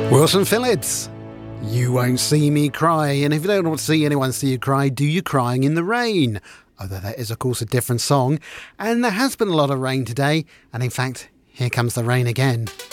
Wilson Phillips, You Won't See Me Cry. And if you don't want to see anyone see you cry, do you Crying in the Rain? Although that is, of course, a different song. And there has been a lot of rain today. And in fact, here comes the rain again.